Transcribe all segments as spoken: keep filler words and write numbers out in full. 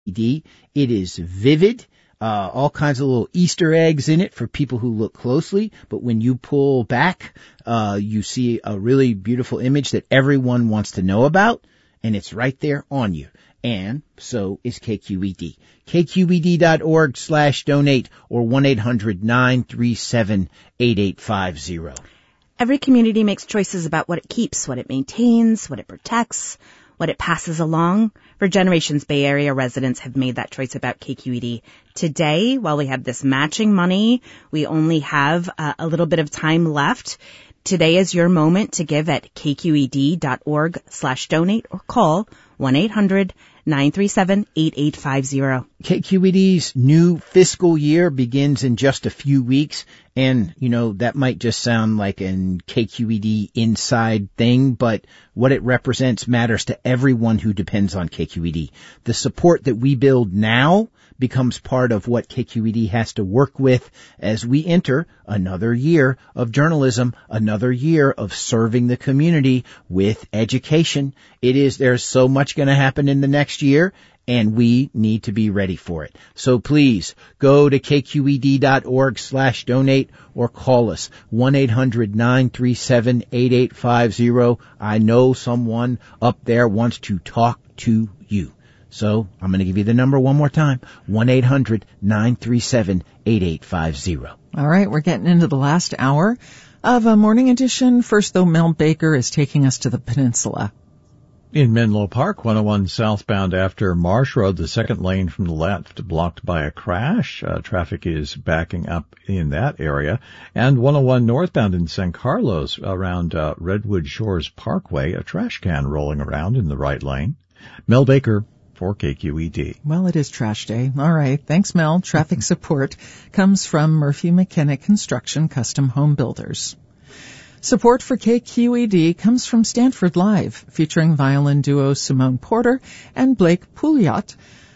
D. It is vivid. Uh, all kinds of little Easter eggs in it for people who look closely. But when you pull back, uh, you see a really beautiful image that everyone wants to know about. And it's right there on you. And so is K Q E D. K Q E D dot org slash donate or one eight hundred nine three seven eight eight five zero. Every community makes choices about what it keeps, what it maintains, what it protects, what it passes along. For generations, Bay Area residents have made that choice about K Q E D. Today, while we have this matching money, we only have uh, a little bit of time left. Today is your moment to give at K Q E D dot org slash donate or call one eight hundred nine three seven eight eight five zero. K Q E D's new fiscal year begins in just a few weeks. And, you know, that might just sound like an K Q E D inside thing, but what it represents matters to everyone who depends on K Q E D. The support that we build now becomes part of what K Q E D has to work with as we enter another year of journalism, another year of serving the community with education. It is, there's so much going to happen in the next year, and we need to be ready for it. So please go to K Q E D dot org slash donate or call us one eight hundred nine three seven eight eight five zero. I know someone up there wants to talk to you. So I'm going to give you the number one more time, one eight hundred nine three seven eight eight five zero. All right, we're getting into the last hour of a morning edition. First, though, Mel Baker is taking us to the peninsula. In Menlo Park, one oh one southbound after Marsh Road, the second lane from the left blocked by a crash. Uh, traffic is backing up in that area. And one oh one northbound in San Carlos around uh, Redwood Shores Parkway, a trash can rolling around in the right lane. Mel Baker for K Q E D. Well, it is trash day. All right. Thanks, Mel. Traffic support comes from Murphy McKenna Construction Custom Home Builders. Support for K Q E D comes from Stanford Live, featuring violin duo Simone Porter and Blake Pouliot,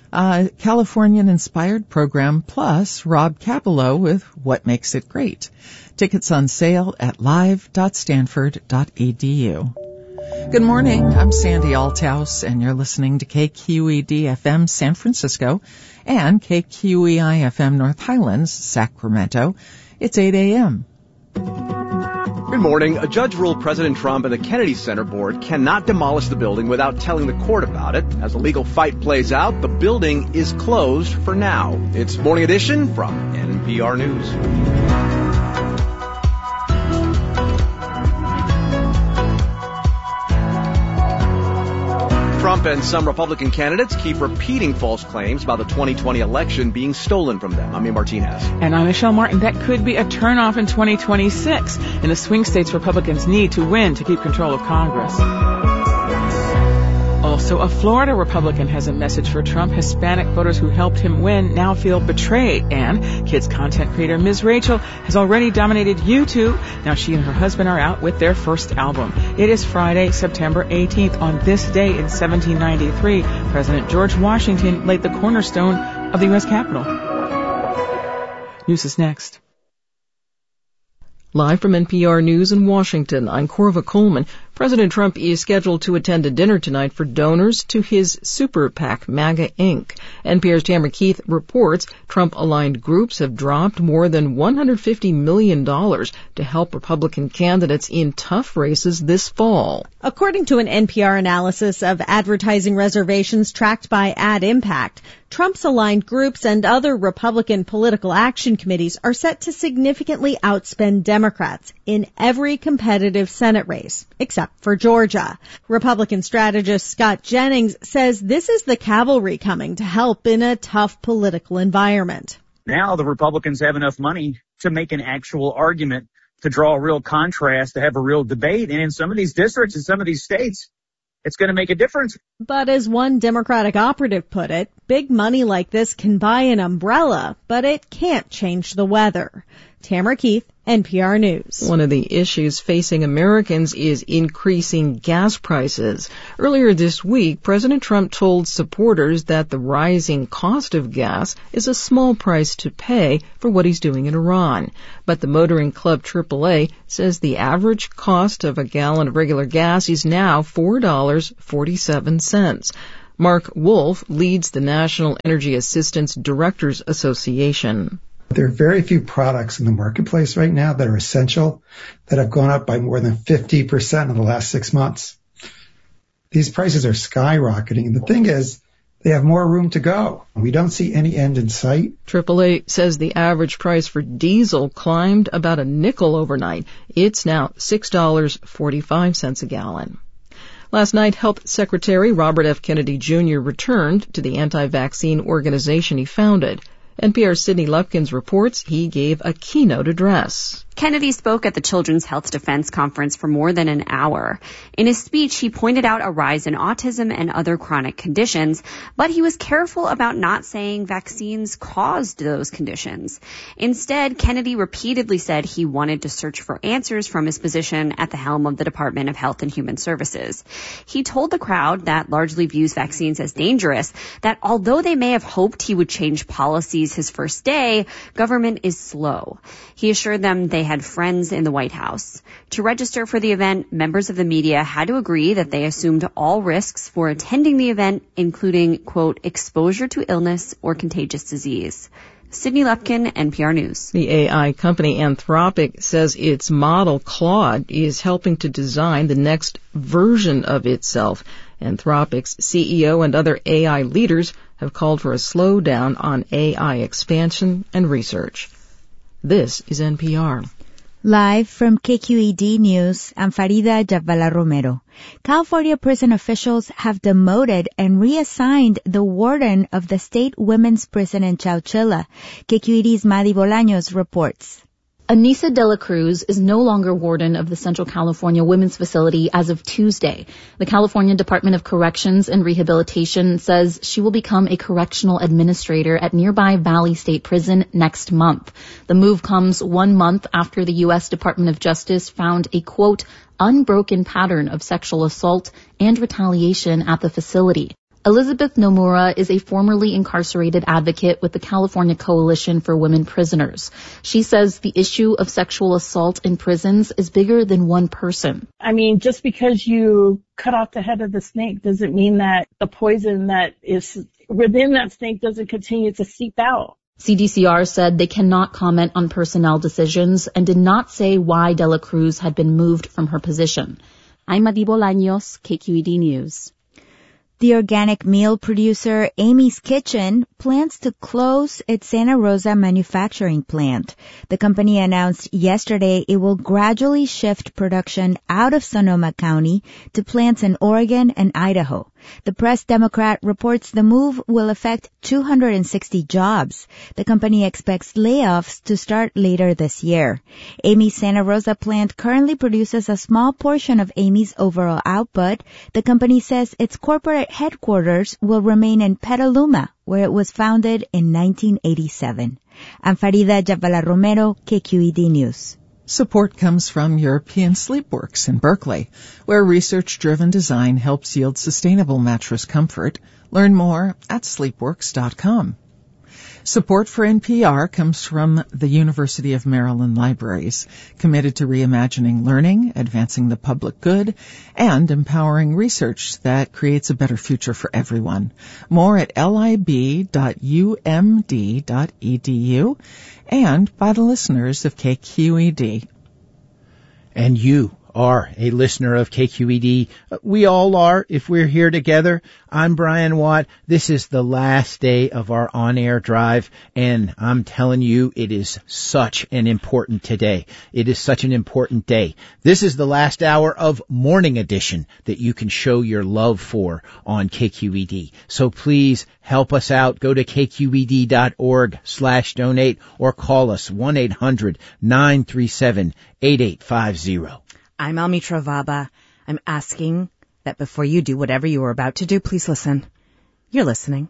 a Californian-inspired program, plus Rob Capello with What Makes It Great. Tickets on sale at live dot stanford dot e d u. Good morning. I'm Sandy Althouse, and you're listening to K Q E D F M San Francisco and K Q E I F M North Highlands, Sacramento. It's eight a.m. Good morning. A judge ruled President Trump and the Kennedy Center board cannot demolish the building without telling the court about it. As the legal fight plays out, the building is closed for now. It's Morning Edition from N P R News. Trump and some Republican candidates keep repeating false claims about the twenty twenty election being stolen from them. I'm Ian Martinez. And I'm Michelle Martin. That could be a turnoff in twenty twenty-six. In the swing states, Republicans need to win to keep control of Congress. Also, a Florida Republican has a message for Trump. Hispanic voters who helped him win now feel betrayed. And kids content creator Miz Rachel has already dominated YouTube. Now she and her husband are out with their first album. It is Friday, September eighteenth. On this day in seventeen ninety-three, President George Washington laid the cornerstone of the U S Capitol. News is next. Live from N P R News in Washington, I'm Corva Coleman. President Trump is scheduled to attend a dinner tonight for donors to his super PAC, MAGA Incorporated. N P R's Tamara Keith reports Trump-aligned groups have dropped more than one hundred fifty million dollars to help Republican candidates in tough races this fall. According to an N P R analysis of advertising reservations tracked by Ad Impact, Trump's aligned groups and other Republican political action committees are set to significantly outspend Democrats in every competitive Senate race, except for Georgia. Republican strategist Scott Jennings says this is the cavalry coming to help in a tough political environment. Now the Republicans have enough money to make an actual argument, to draw a real contrast, to have a real debate. And in some of these districts, in some of these states, it's going to make a difference. But as one Democratic operative put it, big money like this can buy an umbrella, but it can't change the weather. Tamara Keith, N P R News. One of the issues facing Americans is increasing gas prices. Earlier this week, President Trump told supporters that the rising cost of gas is a small price to pay for what he's doing in Iran. But the Motoring Club triple A says the average cost of a gallon of regular gas is now four dollars and forty-seven cents. Mark Wolf leads the National Energy Assistance Directors Association. There are very few products in the marketplace right now that are essential that have gone up by more than fifty percent in the last six months. These prices are skyrocketing. And the thing is, they have more room to go. We don't see any end in sight. triple A says the average price for diesel climbed about a nickel overnight. It's now six dollars and forty-five cents a gallon. Last night, Health Secretary Robert F. Kennedy Junior returned to the anti-vaccine organization he founded. N P R's Sydney Lupkins reports he gave a keynote address. Kennedy spoke at the Children's Health Defense Conference for more than an hour. In his speech, he pointed out a rise in autism and other chronic conditions, but he was careful about not saying vaccines caused those conditions. Instead, Kennedy repeatedly said he wanted to search for answers from his position at the helm of the Department of Health and Human Services. He told the crowd that largely views vaccines as dangerous that although they may have hoped he would change policies his first day, government is slow. He assured them they had friends in the White House. To register for the event, members of the media had to agree that they assumed all risks for attending the event, including, quote, exposure to illness or contagious disease. Sydney Lupkin, N P R News. The A I company Anthropic says its model Claude is helping to design the next version of itself. Anthropic's C E O and other A I leaders have called for a slowdown on A I expansion and research. This is N P R. Live from K Q E D News, I'm Farida Jabala Romero. California prison officials have demoted and reassigned the warden of the state women's prison in Chowchilla. K Q E D's Madi Bolaños reports. Anissa de la Cruz is no longer warden of the Central California Women's Facility as of Tuesday. The California Department of Corrections and Rehabilitation says she will become a correctional administrator at nearby Valley State Prison next month. The move comes one month after the U S Department of Justice found a, quote, unbroken pattern of sexual assault and retaliation at the facility. Elizabeth Nomura is a formerly incarcerated advocate with the California Coalition for Women Prisoners. She says the issue of sexual assault in prisons is bigger than one person. I mean, just because you cut off the head of the snake doesn't mean that the poison that is within that snake doesn't continue to seep out. C D C R said they cannot comment on personnel decisions and did not say why De La Cruz had been moved from her position. I'm Madi Bolaños, K Q E D News. The organic meal producer Amy's Kitchen plans to close its Santa Rosa manufacturing plant. The company announced yesterday it will gradually shift production out of Sonoma County to plants in Oregon and Idaho. The Press Democrat reports the move will affect two hundred sixty jobs. The company expects layoffs to start later this year. Amy's Santa Rosa plant currently produces a small portion of Amy's overall output. The company says its corporate headquarters will remain in Petaluma, where it was founded in nineteen eighty-seven. I'm Farida Jabala Romero, K Q E D News. Support comes from European Sleepworks in Berkeley, where research-driven design helps yield sustainable mattress comfort. Learn more at sleepworks dot com. Support for N P R comes from the University of Maryland Libraries, committed to reimagining learning, advancing the public good, and empowering research that creates a better future for everyone. More at lib dot u m d dot e d u and by the listeners of K Q E D. And you are a listener of K Q E D. We all are if we're here together. I'm Brian Watt. This is the last day of our on-air drive, and I'm telling you, it is such an important today. It is such an important day. This is the last hour of Morning Edition that you can show your love for on K Q E D. So please help us out. Go to k q e d dot org slash donate or call us one eight hundred nine three seven eight eight five zero. I'm Almitra Vaba. I'm asking that before you do whatever you are about to do, please listen. You're listening.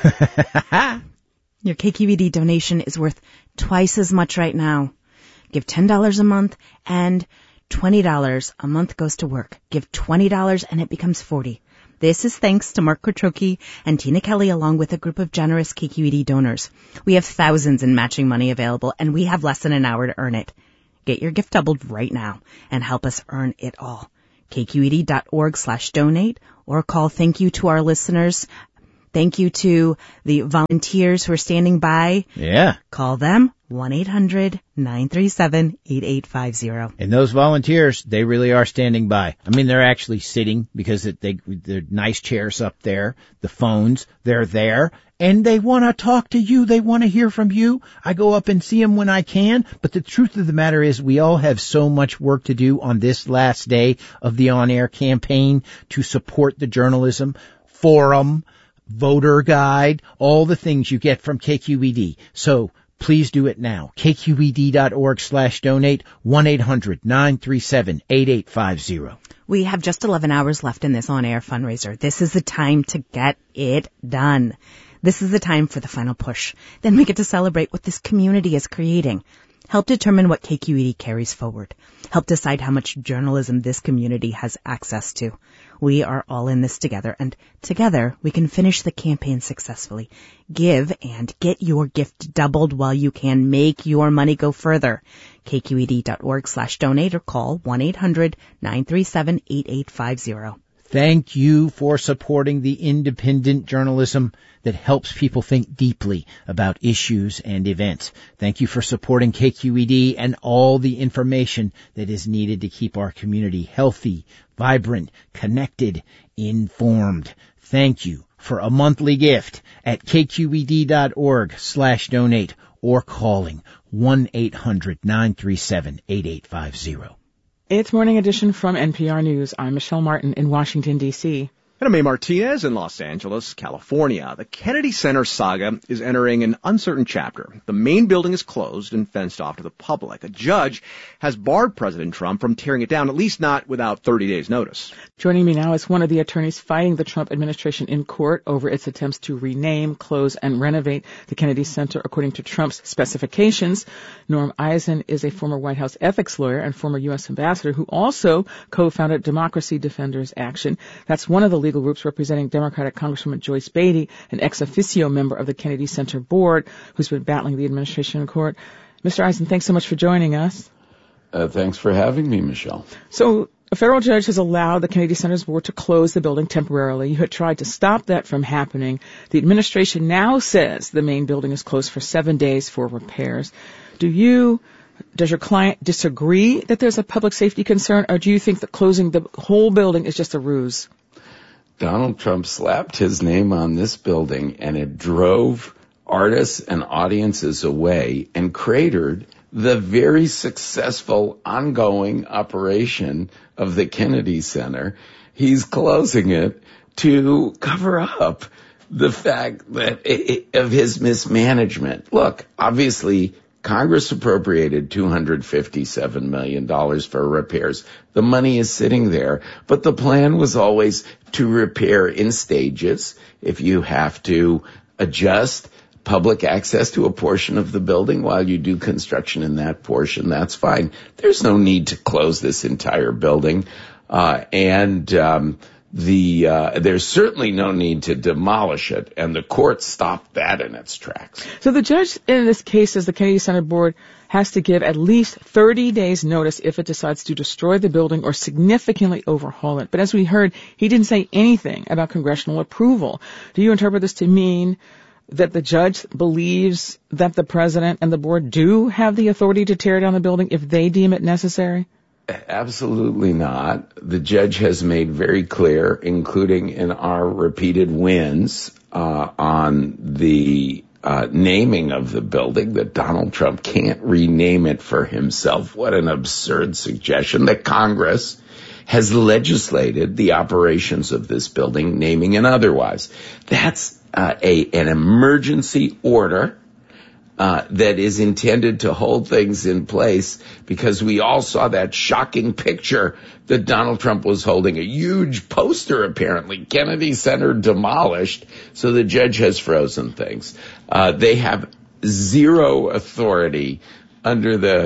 Your K Q E D donation is worth twice as much right now. Give ten dollars a month and twenty dollars a month goes to work. Give twenty dollars and it becomes forty dollars. This is thanks to Mark Kotroki and Tina Kelly along with a group of generous K Q E D donors. We have thousands in matching money available and we have less than an hour to earn it. Get your gift doubled right now and help us earn it all. kqed.org slash donate, or call. Thank you to our listeners. Thank you to the volunteers who are standing by. Yeah. Call them, one eight hundred nine three seven eight eight five zero. And those volunteers, they really are standing by. I mean, they're actually sitting because it, they, they're nice chairs up there, the phones, they're there, and they want to talk to you. They want to hear from you. I go up and see them when I can, but the truth of the matter is we all have so much work to do on this last day of the on-air campaign to support the journalism, forum, voter guide, all the things you get from K Q E D. So please do it now. kqed.org slash donate, one eight hundred nine three seven eight eight five zero. We have just eleven hours left in this on-air fundraiser. This is the time to get it done. This is the time for the final push. Then we get to celebrate what this community is creating. Help determine what K Q E D carries forward. Help decide how much journalism this community has access to. We are all in this together, and together we can finish the campaign successfully. Give and get your gift doubled while you can. Make your money go further. kqed.org slash donate or call one eight hundred nine three seven eight eight five zero. Thank you for supporting the independent journalism that helps people think deeply about issues and events. Thank you for supporting K Q E D and all the information that is needed to keep our community healthy, vibrant, connected, informed. Thank you for a monthly gift at kqed.org slash donate or calling one eight hundred nine three seven eight eight five zero. It's Morning Edition from N P R News. I'm Michelle Martin in Washington, D C And I'm May Martinez in Los Angeles, California. The Kennedy Center saga is entering an uncertain chapter. The main building is closed and fenced off to the public. A judge has barred President Trump from tearing it down, at least not without thirty days notice. Joining me now is one of the attorneys fighting the Trump administration in court over its attempts to rename, close, and renovate the Kennedy Center according to Trump's specifications. Norm Eisen is a former White House ethics lawyer and former U S ambassador who also co-founded Democracy Defenders Action. That's one of the legal groups representing Democratic Congresswoman Joyce Beatty, an ex officio member of the Kennedy Center board who's been battling the administration in court. Mister Eisen, thanks so much for joining us. Uh, thanks for having me, Michelle. So a federal judge has allowed the Kennedy Center's board to close the building temporarily. You had tried to stop that from happening. The administration now says the main building is closed for seven days for repairs. Do you, does your client disagree that there's a public safety concern, or do you think that closing the whole building is just a ruse? Donald Trump slapped his name on this building, and it drove artists and audiences away and cratered the very successful ongoing operation of the Kennedy Center. He's closing it to cover up the fact that it, of his mismanagement. Look, obviously, Congress appropriated two hundred fifty-seven million dollars for repairs. The money is sitting there, but the plan was always to repair in stages. If you have to adjust public access to a portion of the building while you do construction in that portion, that's fine. There's no need to close this entire building. Uh, and, um, the, uh, there's certainly no need to demolish it, and the court stopped that in its tracks. So the judge in this case says the Kennedy Center board has to give at least thirty days notice if it decides to destroy the building or significantly overhaul it. But as we heard, he didn't say anything about congressional approval. Do you interpret this to mean that the judge believes that the president and the board do have the authority to tear down the building if they deem it necessary? Absolutely not. The judge has made very clear, including in our repeated wins uh, on the uh, naming of the building, that Donald Trump can't rename it for himself. What an absurd suggestion. That Congress has legislated the operations of this building, naming and otherwise. That's uh, a an emergency order Uh, that is intended to hold things in place, because we all saw that shocking picture that Donald Trump was holding, a huge poster apparently, Kennedy Center demolished, so the judge has frozen things. Uh, they have zero authority under the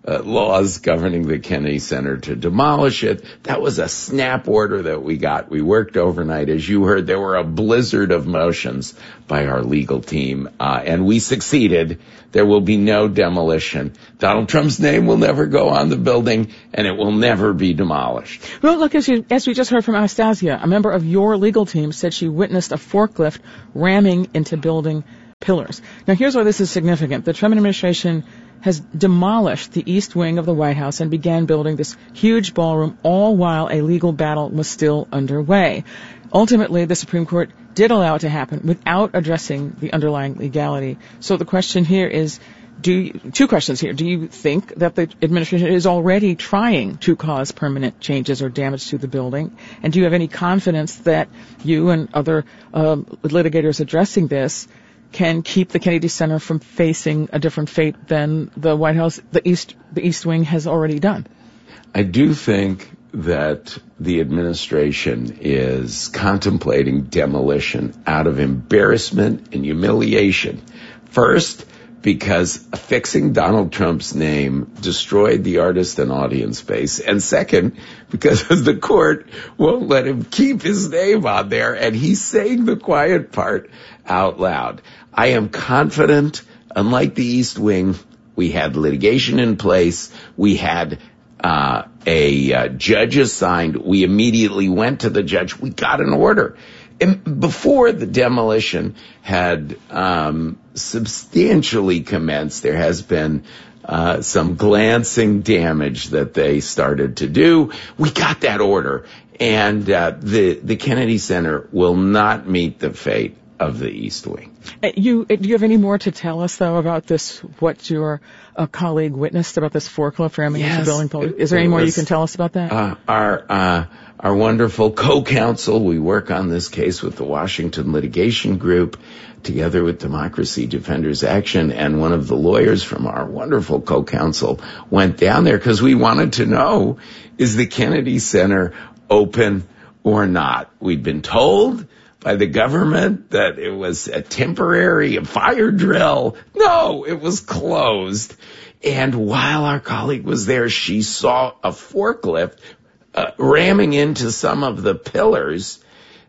uh, laws governing the Kennedy Center to demolish it. That was a snap order that we got. We worked overnight. As you heard, there were a blizzard of motions by our legal team, uh, and we succeeded. There will be no demolition. Donald Trump's name will never go on the building, and it will never be demolished. Well, look, as, you, as we just heard from Anastasia, a member of your legal team said she witnessed a forklift ramming into building pillars. Now, here's why this is significant. The Trump administration has demolished the east wing of the White House and began building this huge ballroom, all while a legal battle was still underway. Ultimately, the Supreme Court did allow it to happen without addressing the underlying legality. So the question here is, do you, two questions here. Do you think that the administration is already trying to cause permanent changes or damage to the building? And do you have any confidence that you and other um, litigators addressing this can keep the Kennedy Center from facing a different fate than the White House, the East, the East Wing has already done? I do think that the administration is contemplating demolition out of embarrassment and humiliation. First, because affixing Donald Trump's name destroyed the artist and audience base. And second, because the court won't let him keep his name on there, and he's saying the quiet part out loud. I am confident, unlike the East Wing, we had litigation in place, we had uh a uh, judge assigned, we immediately went to the judge, we got an order. And before the demolition had um substantially commenced, there has been uh some glancing damage that they started to do. We got that order, and uh the the Kennedy Center will not meet the fate of the East Wing. Uh, you, do you have any more to tell us, though, about this, what your uh, colleague witnessed about this forklift ramming yes, into the building? Is there any more was, you can tell us about that? Uh, our uh, our wonderful co-counsel, we work on this case with the Washington Litigation Group, together with Democracy Defenders Action, and one of the lawyers from our wonderful co-counsel went down there because we wanted to know, is the Kennedy Center open or not? We'd been told by the government that it was a temporary a fire drill. No, it was closed. And while our colleague was there, she saw a forklift uh, ramming into some of the pillars.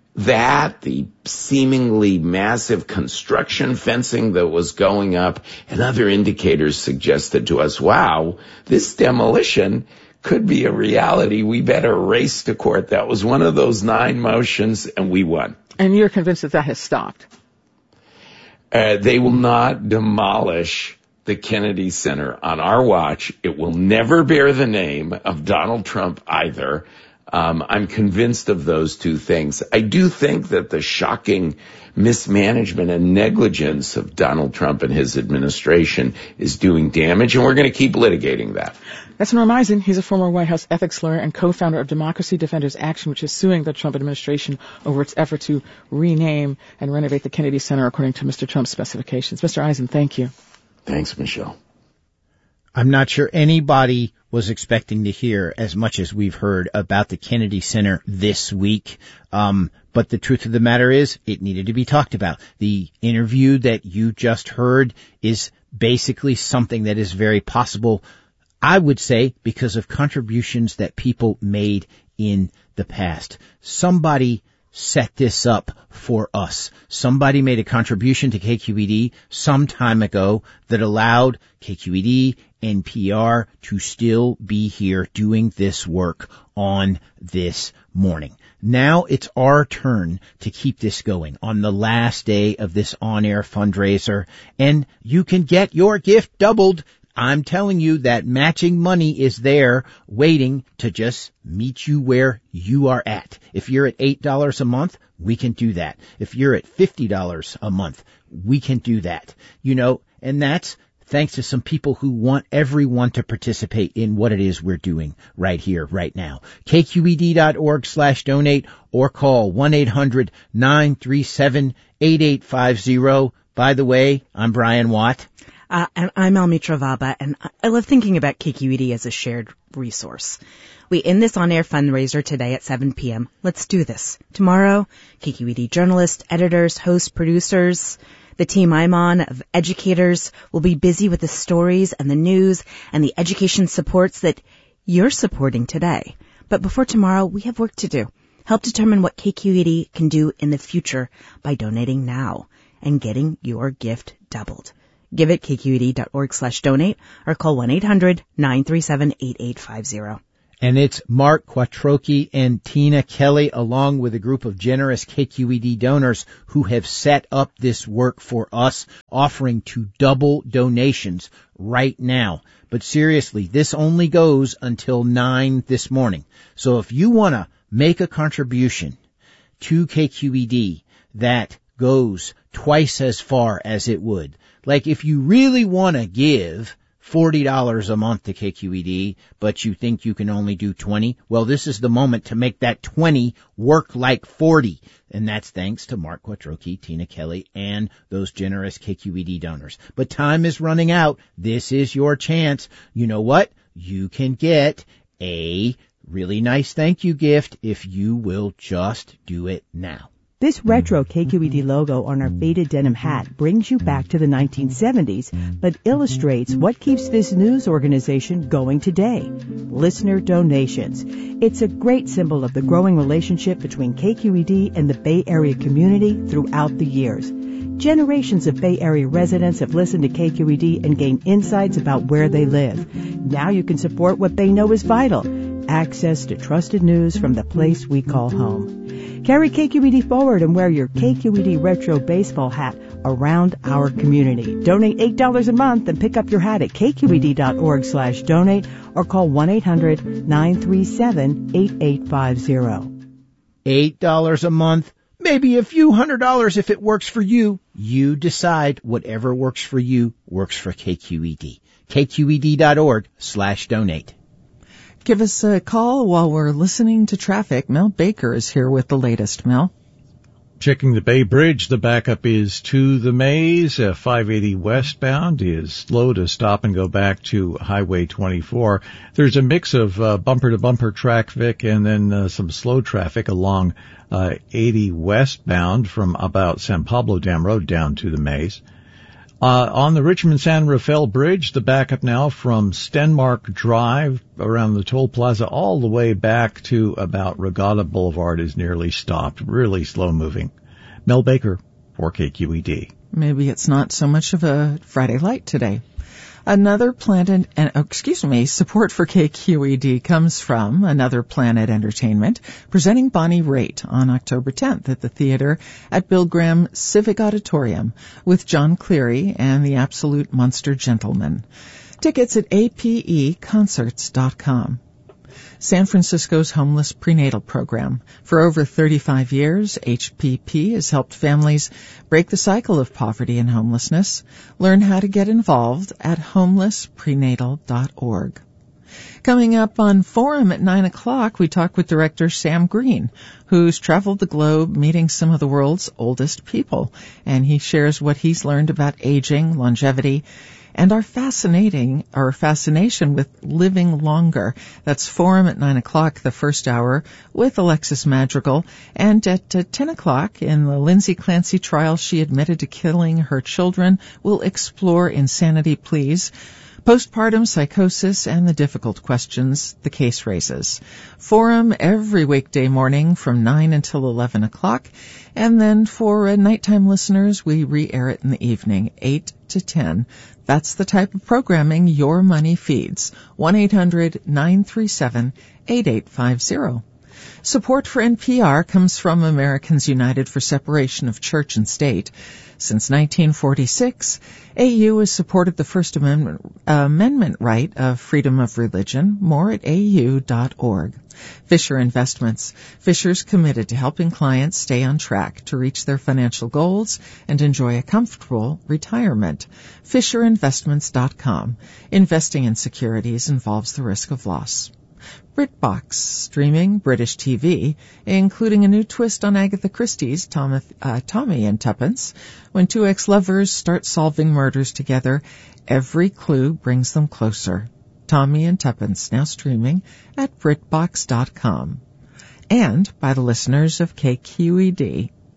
That, the seemingly massive construction fencing that was going up, and other indicators suggested to us, wow, this demolition could be a reality. We better race to court. That was one of those nine motions, and we won. And you're convinced that that has stopped? Uh, they will not demolish the Kennedy Center on our watch. It will never bear the name of Donald Trump either. Um, I'm convinced of those two things. I do think that the shocking mismanagement and negligence of Donald Trump and his administration is doing damage, and we're going to keep litigating that. That's Norm Eisen. He's a former White House ethics lawyer and co-founder of Democracy Defenders Action, which is suing the Trump administration over its effort to rename and renovate the Kennedy Center according to Mister Trump's specifications. Mister Eisen, thank you. Thanks, Michelle. I'm not sure anybody was expecting to hear as much as we've heard about the Kennedy Center this week. Um, but the truth of the matter is it needed to be talked about. The interview that you just heard is basically something that is very possible, I would say, because of contributions that people made in the past. Somebody set this up for us. Somebody made a contribution to K Q E D some time ago that allowed K Q E D, N P R to still be here doing this work on this morning. Now it's our turn to keep this going on the last day of this on-air fundraiser, and you can get your gift doubled. I'm telling you that matching money is there waiting to just meet you where you are at. If you're at eight dollars a month, we can do that. If you're at fifty dollars a month, we can do that. You know, and that's thanks to some people who want everyone to participate in what it is we're doing right here, right now. K Q E D dot org slash donate or call one eight hundred nine three seven eight eight five zero. By the way, I'm Brian Watt. Uh, and I'm Almitra Vaba, and I love thinking about K Q E D as a shared resource. We end this on-air fundraiser today at seven p.m. Let's do this. Tomorrow, K Q E D journalists, editors, hosts, producers, The team I'm on of educators will be busy with the stories and the news and the education supports that you're supporting today. But before tomorrow, we have work to do. Help determine what K Q E D can do in the future by donating now and getting your gift doubled. Give at k q e d dot org slash donate or call one eight hundred nine three seven eight eight five zero. And it's Mark Quattrochi and Tina Kelly, along with a group of generous K Q E D donors who have set up this work for us, offering to double donations right now. But seriously, this only goes until nine this morning. So if you want to make a contribution to K Q E D that goes twice as far as it would, like if you really want to give forty dollars a month to K Q E D, but you think you can only do twenty, well, this is the moment to make that twenty work like forty. And that's thanks to Mark Quattrochi, Tina Kelly, and those generous K Q E D donors. But time is running out. This is your chance. You know what? You can get a really nice thank you gift if you will just do it now. This retro K Q E D logo on our faded denim hat brings you back to the nineteen seventies, but illustrates what keeps this news organization going today. Listener donations. It's a great symbol of the growing relationship between K Q E D and the Bay Area community throughout the years. Generations of Bay Area residents have listened to K Q E D and gained insights about where they live. Now you can support what they know is vital. Access to trusted news from the place we call home. Carry K Q E D forward and wear your K Q E D retro baseball hat around our community. Donate eight dollars a month and pick up your hat at k q e d dot org slash donate or call one eight hundred nine three seven eight eight five zero. eight dollars a month, maybe a few hundred dollars if it works for you. You decide. Whatever works for you works for K Q E D. k q e d dot org slash donate. Give us a call while we're listening to traffic. Mel Baker is here with the latest. Mel? Checking the Bay Bridge, the backup is to the Maze. Uh, five eighty westbound is slow to stop and go back to Highway twenty-four. There's a mix of uh, bumper-to-bumper traffic and then uh, some slow traffic along uh, eighty westbound from about San Pablo Dam Road down to the Maze. Uh, on the Richmond-San Rafael Bridge, the backup now from Stenmark Drive around the toll plaza all the way back to about Regatta Boulevard is nearly stopped. Really slow moving. Mel Baker for K Q E D. Maybe it's not so much of a Friday light today. Another Planet, and oh, excuse me, support for K Q E D comes from Another Planet Entertainment, presenting Bonnie Raitt on October tenth at the theater at Bill Graham Civic Auditorium with John Cleary and the Absolute Monster Gentlemen. Tickets at a p e concerts dot com. San Francisco's Homeless Prenatal Program. For over thirty-five years, H P P has helped families break the cycle of poverty and homelessness. Learn how to get involved at homeless prenatal dot org. Coming up on Forum at nine o'clock, we talk with director Sam Green, who's traveled the globe meeting some of the world's oldest people. And he shares what he's learned about aging, longevity, and our fascinating, our fascination with living longer. That's Forum at nine o'clock, the first hour, with Alexis Madrigal. And at uh, ten o'clock, in the Lindsay Clancy trial, she admitted to killing her children. We'll explore insanity pleas, postpartum psychosis, and the difficult questions the case raises. Forum every weekday morning from nine until eleven o'clock. And then for uh, nighttime listeners, we re-air it in the evening, eight to ten. That's the type of programming your money feeds. one eight hundred nine three seven eight eight five zero. Support for N P R comes from Americans United for Separation of Church and State. Since nineteen forty-six, A U has supported the First Amendment, uh, Amendment right of freedom of religion. More at a u dot org. Fisher Investments. Fisher's committed to helping clients stay on track to reach their financial goals and enjoy a comfortable retirement. Fisher Investments dot com. Investing in securities involves the risk of loss. BritBox, streaming British T V, including a new twist on Agatha Christie's Tom, uh, Tommy and Tuppence. When two ex-lovers start solving murders together, every clue brings them closer. Tommy and Tuppence, now streaming at BritBox dot com. And by the listeners of K Q E D.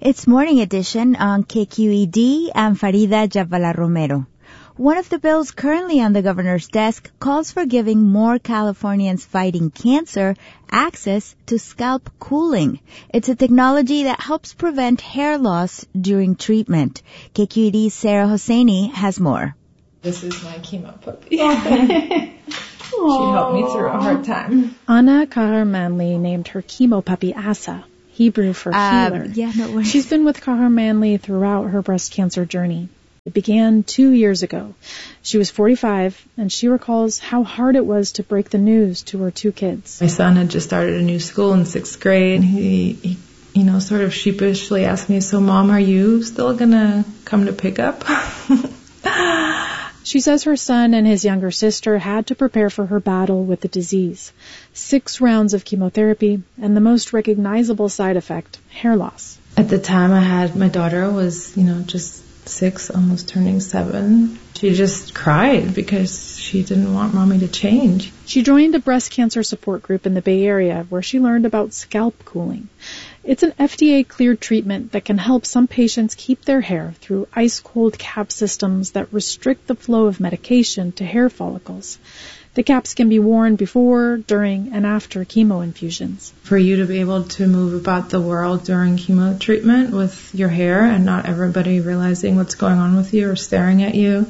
It's Morning Edition on K Q E D. I'm Farida Jhabvala Romero. One of the bills currently on the governor's desk calls for giving more Californians fighting cancer access to scalp cooling. It's a technology that helps prevent hair loss during treatment. K Q E D's Sarah Hosseini has more. This is my chemo puppy. She helped me through a hard time. Anna Kahar Manley named her chemo puppy Asa, Hebrew for healer. Um, yeah, no worries. She's been with Kahar Manley throughout her breast cancer journey. It began two years ago. She was forty-five, and she recalls how hard it was to break the news to her two kids. My son had just started a new school in sixth grade. He, he you know, sort of sheepishly asked me, so Mom, are you still going to come to pick up? She says her son and his younger sister had to prepare for her battle with the disease. Six rounds of chemotherapy, and the most recognizable side effect, hair loss. At the time I had, my daughter was, you know, just six, almost turning seven. She just cried because she didn't want Mommy to change. She joined a breast cancer support group in the Bay Area where she learned about scalp cooling. It's an F D A-cleared treatment that can help some patients keep their hair through ice-cold cap systems that restrict the flow of medication to hair follicles. The caps can be worn before, during, and after chemo infusions. For you to be able to move about the world during chemo treatment with your hair and not everybody realizing what's going on with you or staring at you,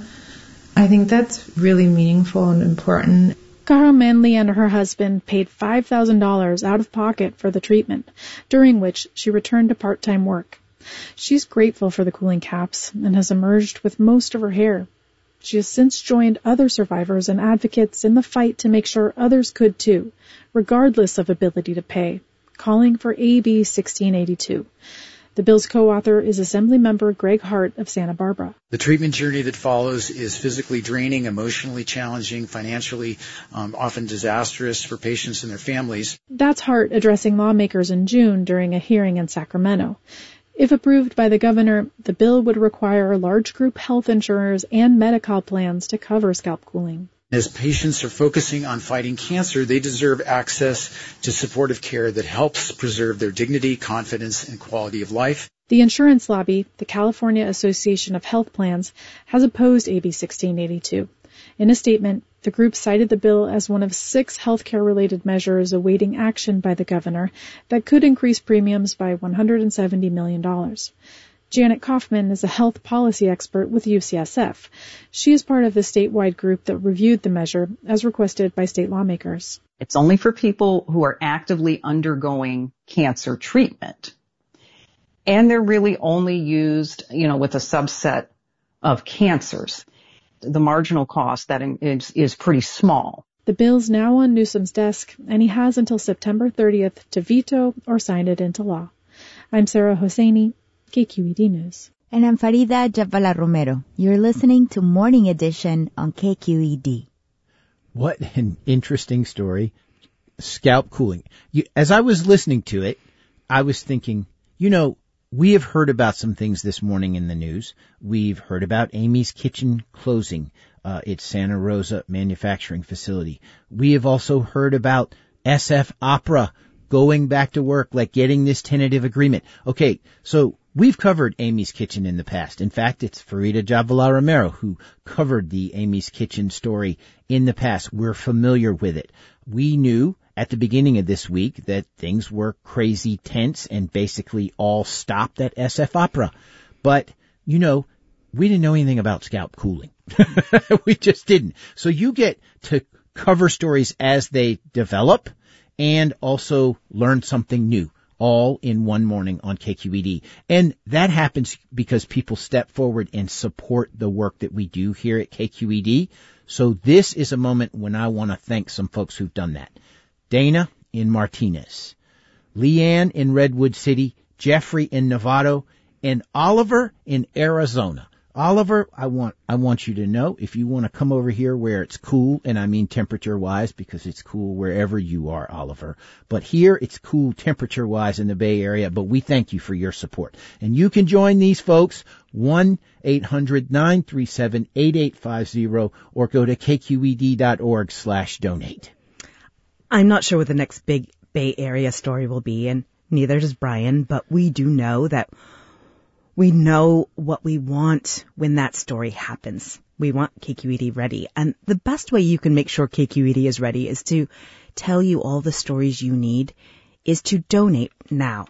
I think that's really meaningful and important. Kahar Manley and her husband paid five thousand dollars out of pocket for the treatment, during which she returned to part-time work. She's grateful for the cooling caps and has emerged with most of her hair. She has since joined other survivors and advocates in the fight to make sure others could too, regardless of ability to pay, calling for A B sixteen eighty-two. The bill's co-author is Assemblymember Greg Hart of Santa Barbara. The treatment journey that follows is physically draining, emotionally challenging, financially um, often disastrous for patients and their families. That's Hart addressing lawmakers in June during a hearing in Sacramento. If approved by the governor, the bill would require large group health insurers and Medi-Cal plans to cover scalp cooling. As patients are focusing on fighting cancer, they deserve access to supportive care that helps preserve their dignity, confidence, and quality of life. The insurance lobby, the California Association of Health Plans, has opposed A B sixteen eighty-two. In a statement, the group cited the bill as one of six healthcare-related measures awaiting action by the governor that could increase premiums by one hundred seventy million dollars. Janet Kaufman is a health policy expert with U C S F. She is part of the statewide group that reviewed the measure as requested by state lawmakers. It's only for people who are actively undergoing cancer treatment. And they're really only used, you know, with a subset of cancers. The marginal cost that is, is pretty small. The bill's now on Newsom's desk, and he has until September thirtieth to veto or sign it into law. I'm Sarah Hosseini, K Q E D News. And I'm Farida Jhabvala Romero. You're listening to Morning Edition on K Q E D. What an interesting story. Scalp cooling. You, as I was listening to it, I was thinking, you know, we have heard about some things this morning in the news. We've heard about Amy's Kitchen closing, uh, its Santa Rosa manufacturing facility. We have also heard about S F Opera going back to work, like getting this tentative agreement. Okay, so we've covered Amy's Kitchen in the past. In fact, it's Farida Jhabvala Romero who covered the Amy's Kitchen story in the past. We're familiar with it. We knew at the beginning of this week that things were crazy tense and basically all stopped at S F Opera. But, you know, we didn't know anything about scalp cooling. We just didn't. So you get to cover stories as they develop and also learn something new, all in one morning on K Q E D. And that happens because people step forward and support the work that we do here at K Q E D. So this is a moment when I want to thank some folks who've done that. Dana in Martinez, Leanne in Redwood City, Jeffrey in Novato, and Oliver in Arizona. Oliver, I want I want you to know, if you want to come over here where it's cool, and I mean temperature-wise because it's cool wherever you are, Oliver. But here it's cool temperature-wise in the Bay Area, but we thank you for your support. And you can join these folks, one eight hundred nine three seven eight eight five zero, or go to kqed.org slash donate. I'm not sure what the next big Bay Area story will be, and neither does Brian, but we do know that We know what we want when that story happens. We want K Q E D ready. And the best way you can make sure K Q E D is ready is to tell you all the stories you need, is to donate now.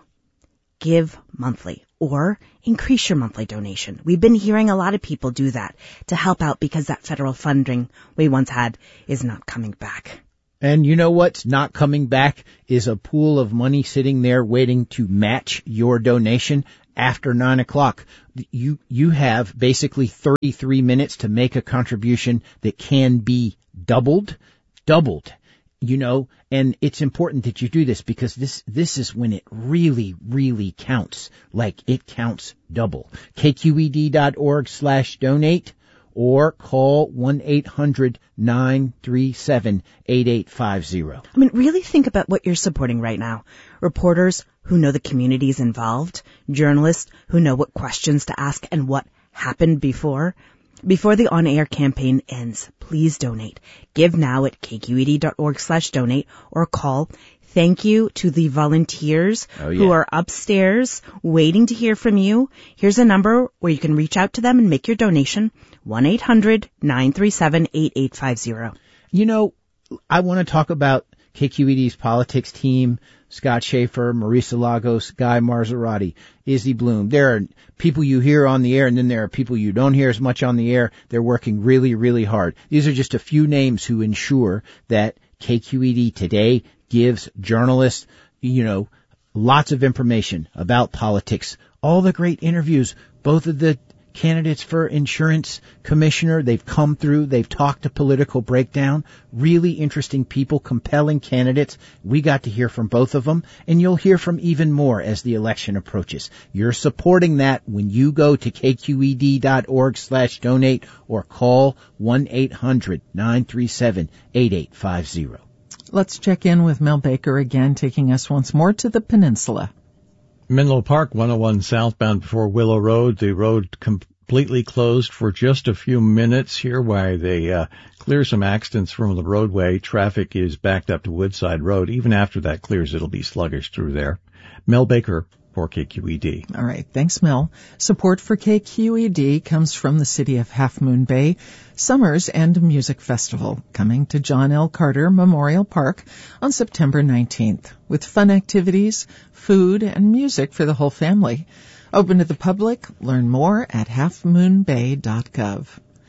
Give monthly or increase your monthly donation. We've been hearing a lot of people do that to help out because that federal funding we once had is not coming back. And you know what's not coming back is a pool of money sitting there waiting to match your donation after nine o'clock. You, you have basically thirty-three minutes to make a contribution that can be doubled, doubled, you know, and it's important that you do this because this, this is when it really, really counts. Like it counts double. K Q E D dot org slash donate. Or call one eight hundred nine three seven eight eight five zero. I mean, really think about what you're supporting right now. Reporters who know the communities involved, journalists who know what questions to ask and what happened before. Before the on-air campaign ends, please donate. Give now at K Q E D dot org slash donate or call. Thank you to the volunteers oh, yeah. who are upstairs waiting to hear from you. Here's a number where you can reach out to them and make your donation. one eight hundred nine three seven eight eight five zero. You know, I want to talk about K Q E D's politics team, Scott Schaefer, Marisa Lagos, Guy Marzorati, Izzy Bloom. There are people you hear on the air, and then there are people you don't hear as much on the air. They're working really, really hard. These are just a few names who ensure that K Q E D Today gives journalists, you know, lots of information about politics. All the great interviews, both of the candidates for insurance commissioner, they've come through, they've talked to Political Breakdown. Really interesting people, compelling candidates. We got to hear from both of them, and you'll hear from even more as the election approaches. You're supporting that when you go to K Q E D dot org slash donate or call one eight hundred nine three seven eight eight five zero. Let's check in with Mel Baker again, taking us once more to the peninsula. Menlo Park, one oh one southbound before Willow Road. The road completely closed for just a few minutes here while they uh, clear some accidents from the roadway. Traffic is backed up to Woodside Road. Even after that clears, it'll be sluggish through there. Mel Baker for K Q E D. All right. Thanks, Mel. Support for K Q E D comes from the city of Half Moon Bay Summers and Music Festival, coming to John L. Carter Memorial Park on September nineteenth, with fun activities, food, and music for the whole family. Open to the public. Learn more at half moon bay dot gov.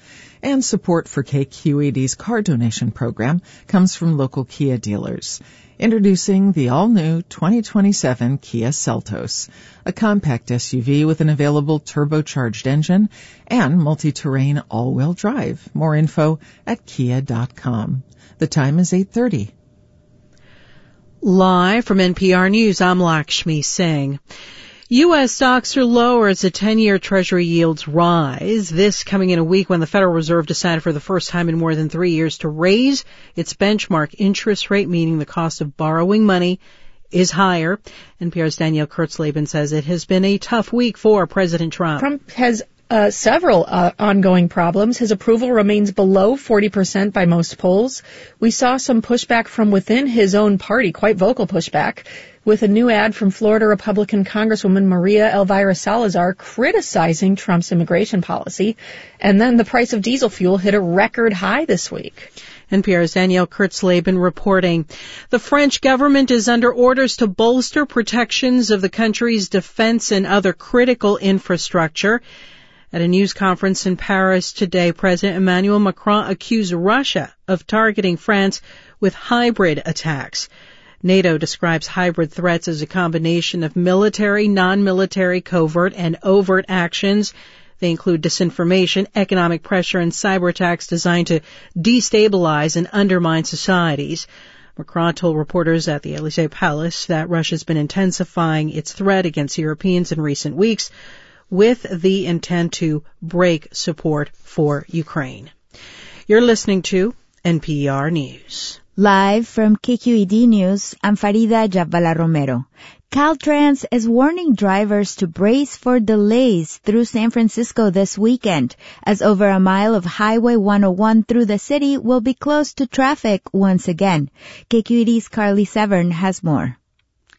And support for K Q E D's car donation program comes from local Kia dealers. Introducing the all-new twenty twenty-seven Kia Seltos, a compact S U V with an available turbocharged engine and multi-terrain all-wheel drive. More info at kia dot com. The time is eight thirty. Live from N P R News, I'm Lakshmi Singh. U S stocks are lower as the ten-year Treasury yields rise. This coming in a week when the Federal Reserve decided for the first time in more than three years to raise its benchmark interest rate, meaning the cost of borrowing money is higher. N P R's Danielle Kurtzleben says it has been a tough week for President Trump. Trump has uh, several uh, ongoing problems. His approval remains below forty percent by most polls. We saw some pushback from within his own party, quite vocal pushback, with a new ad from Florida Republican Congresswoman Maria Elvira Salazar criticizing Trump's immigration policy. And then the price of diesel fuel hit a record high this week. N P R's Danielle Kurtzleben reporting. The French government is under orders to bolster protections of the country's defense and other critical infrastructure. At a news conference in Paris today, President Emmanuel Macron accused Russia of targeting France with hybrid attacks. NATO describes hybrid threats as a combination of military, non-military, covert, and overt actions. They include disinformation, economic pressure, and cyber attacks designed to destabilize and undermine societies. Macron told reporters at the Élysée Palace that Russia's been intensifying its threat against Europeans in recent weeks with the intent to break support for Ukraine. You're listening to N P R News. Live from K Q E D News, I'm Farida Jabala Romero. Caltrans is warning drivers to brace for delays through San Francisco this weekend, as over a mile of Highway one oh one through the city will be closed to traffic once again. K Q E D's Carly Severn has more.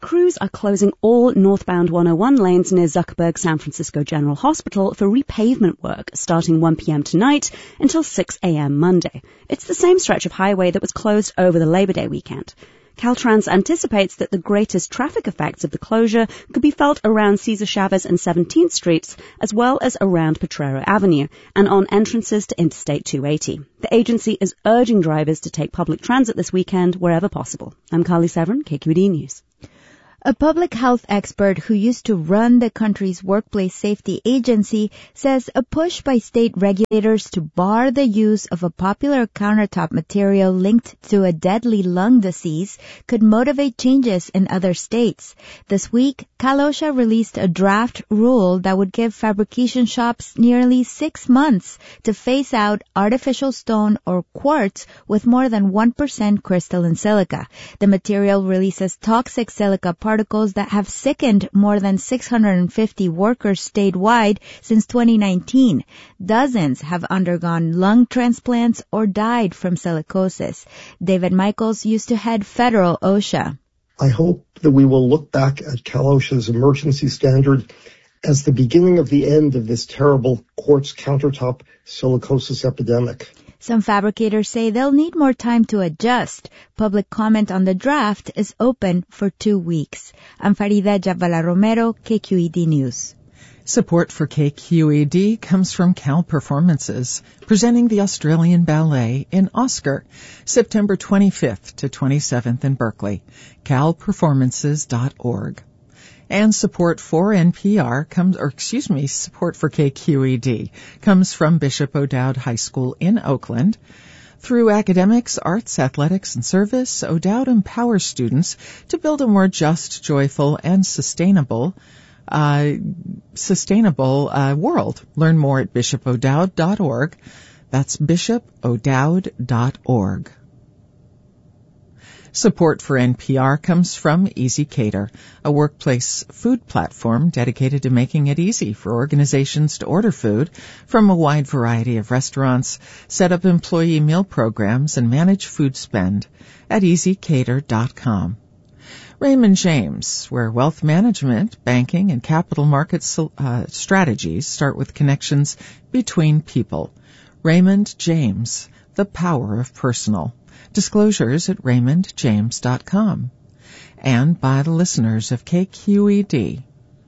crews are closing all northbound one oh one lanes near Zuckerberg San Francisco General Hospital for repavement work starting one p.m. tonight until six a.m. Monday. It's the same stretch of highway that was closed over the Labor Day weekend. Caltrans anticipates that the greatest traffic effects of the closure could be felt around Cesar Chavez and seventeenth Streets, as well as around Potrero Avenue, and on entrances to Interstate two eighty. The agency is urging drivers to take public transit this weekend wherever possible. I'm Carly Severin, K Q E D News. A public health expert who used to run the country's workplace safety agency says a push by state regulators to bar the use of a popular countertop material linked to a deadly lung disease could motivate changes in other states. This week, Cal OSHA released a draft rule that would give fabrication shops nearly six months to phase out artificial stone or quartz with more than one percent crystalline silica. The material releases toxic silica particles particles that have sickened more than six hundred fifty workers statewide since twenty nineteen. Dozens have undergone lung transplants or died from silicosis. David Michaels used to head federal OSHA. I hope that we will look back at Cal OSHA's emergency standard as the beginning of the end of this terrible quartz countertop silicosis epidemic. Some fabricators say they'll need more time to adjust. Public comment on the draft is open for two weeks. I'm Farida Jabala Romero, K Q E D News. Support for K Q E D comes from Cal Performances, presenting the Australian Ballet in Oscar, September twenty-fifth to twenty-seventh in Berkeley. cal performances dot org. And support for N P R comes, or excuse me, support for K Q E D comes from Bishop O'Dowd High School in Oakland. Through academics, arts, athletics, and service, O'Dowd empowers students to build a more just, joyful, and sustainable, uh, sustainable uh, world. Learn more at bishop o'dowd dot org. That's bishop o'dowd dot org. Support for N P R comes from Easy Cater, a workplace food platform dedicated to making it easy for organizations to order food from a wide variety of restaurants, set up employee meal programs, and manage food spend at easy cater dot com. Raymond James, where wealth management, banking, and capital market uh, strategies start with connections between people. Raymond James, the power of personal. Disclosures at raymond james dot com. And by the listeners of K Q E D.